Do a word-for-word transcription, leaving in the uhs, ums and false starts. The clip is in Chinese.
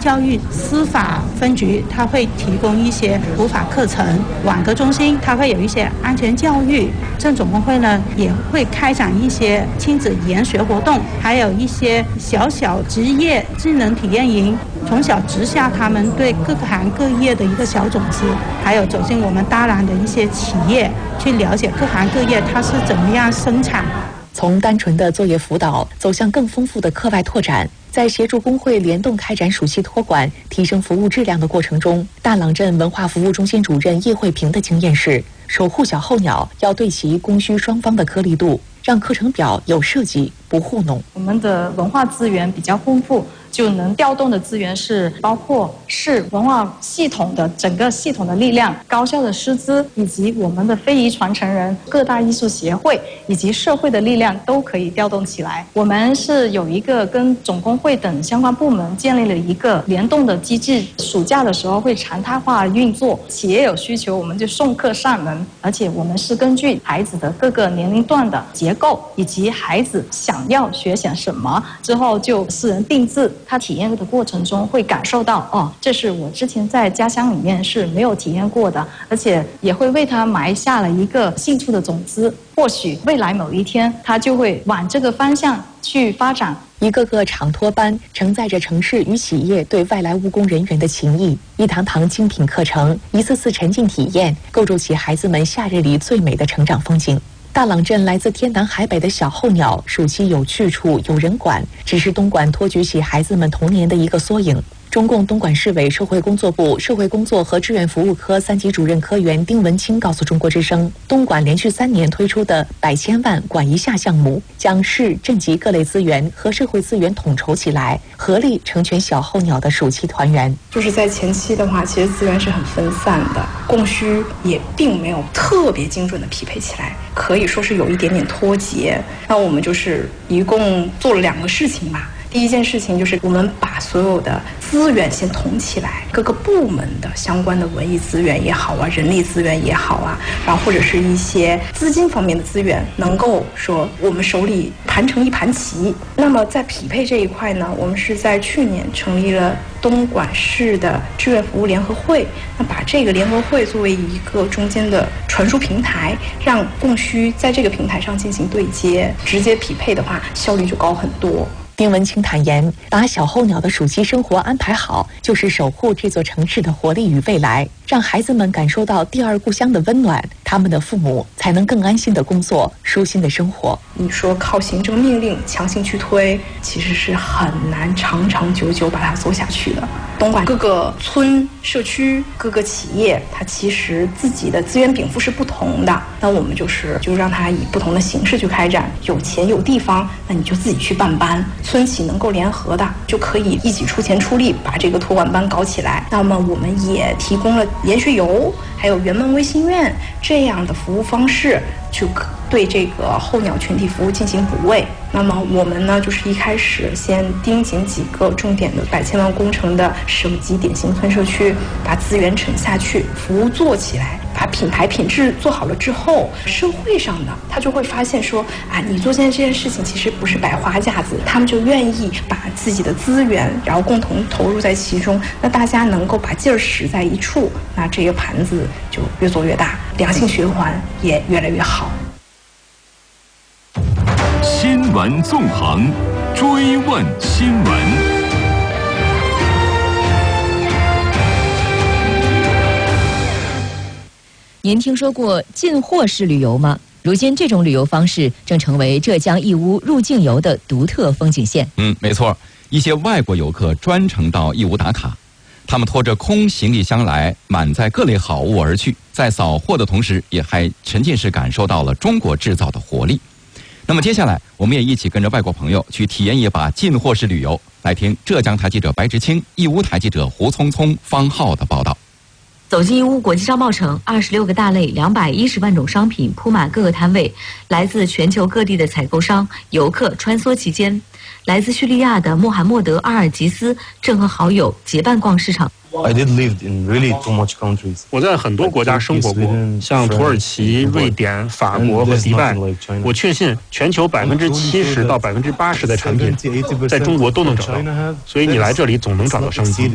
教育司法分局它会提供一些普法课程，网格中心它会有一些安全教育，正总工会呢也会开展一些亲子研学活动，还有一些小小职业技能体验营，从小植下他们对各个行各业的一个小种子，还有走进我们大兰的一些企业，去了解各行各业它是怎么样生产。 从单纯的作业辅导走向更丰富的课外拓展，在协助工会联动开展暑期托管、提升服务质量的过程中，大朗镇文化服务中心主任叶慧萍的经验是，守护小候鸟要对齐供需双方的颗粒度，让课程表有设计，不糊弄。 我们的文化资源比较丰富，就能调动的资源是包括市文化系统的整个系统的力量、高校的师资，以及我们的非遗传承人、各大艺术协会以及社会的力量都可以调动起来。我们是有一个跟总工会等相关部门建立了一个联动的机制，暑假的时候会常态化运作，企业有需求我们就送客上门，而且我们是根据孩子的各个年龄段的结构以及孩子想要学些什么，之后就私人定制。他体验的过程中会感受到，哦，这是我之前在家乡里面是没有体验过的，而且也会为他埋下了一个兴趣的种子，或许未来某一天他就会往这个方向去发展。 一个个长托班承载着城市与企业对外来务工人员的情谊，一堂堂精品课程，一次次沉浸体验，构筑起孩子们夏日里最美的成长风景。大朗镇来自天南海北的小候鸟，暑期有去处，有人管，只是东莞托举起孩子们童年的一个缩影。中共东莞市委社会工作部社会工作和志愿服务科三级主任科员丁文清告诉中国之声，东莞连续三年推出的百千万管一下项目，将市镇级各类资源和社会资源统筹起来，合力成全小候鸟的暑期团圆。 就是在前期的话，其实资源是很分散的，供需也并没有特别精准的匹配起来，可以说是有一点点脱节。那我们就是一共做了两个事情吧。第一件事情就是我们把所有的资源先统起来，各个部门的相关的文艺资源也好啊，人力资源也好啊，然后或者是一些资金方面的资源，能够说我们手里盘成一盘棋。那么在匹配这一块呢，我们是在去年成立了东莞市的志愿服务联合会，那把这个联合会作为一个中间的传输平台，让供需在这个平台上进行对接，直接匹配的话，效率就高很多。 丁文清坦言，把小候鸟的暑期生活安排好，就是守护这座城市的活力与未来，让孩子们感受到第二故乡的温暖，他们的父母才能更安心的工作，舒心的生活。 你说靠行政命令强行去推，其实是很难长长久久把它做下去的。东莞各个村、社区、各个企业，它其实自己的资源禀赋是不同的。那我们就是就让它以不同的形式去开展。有钱有地方，那你就自己去办班。村企能够联合的，就可以一起出钱出力把这个托管班搞起来。那么我们也提供了研学游，还有圆梦微心院这样的服务方式，去对这个候鸟群体服务进行补位。那么我们呢，就是一开始先盯紧几个重点的百千万工程的省级典型村社区，把资源沉下去，服务做起来，把品牌品质做好了之后，社会上的他就会发现说啊，你做现在这件事情其实不是摆花架子，他们就愿意把自己的资源然后共同投入在其中，那大家能够把劲儿使在一处，那这个盘子就越做越大，良性循环也越来越好。 新闻纵横，追问新闻。 您听说过进货式旅游吗？如今这种旅游方式正成为浙江义乌入境游的独特风景线。 嗯，没错，一些外国游客专程到义乌打卡，他们拖着空行李箱来，满载各类好物而去，在扫货的同时，也还沉浸式感受到了中国制造的活力。那么接下来，我们也一起跟着外国朋友去体验一把进货式旅游。来听浙江台记者白执清、义乌台记者胡聪聪、方浩的报道。 走进义乌国际商贸城，二十六个大类、两百一十万种商品铺满各个摊位，来自全球各地的采购商、游客穿梭其间。来自叙利亚的穆罕默德·阿尔吉斯正和好友结伴逛市场。 I did live in really too much countries. 我在很多国家生活过，像土耳其、瑞典、法国和迪拜。我确信全球百分之七十到百分之八十的产品在中国都能找到，所以你来这里总能找到商机。